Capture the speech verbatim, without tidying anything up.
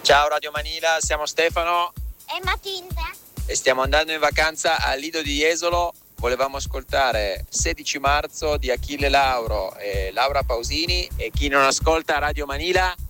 Ciao Radio Manila, siamo Stefano e Matilde e stiamo andando in vacanza al Lido di Jesolo. Volevamo ascoltare sedici marzo di Achille Lauro e Laura Pausini, e chi non ascolta Radio Manila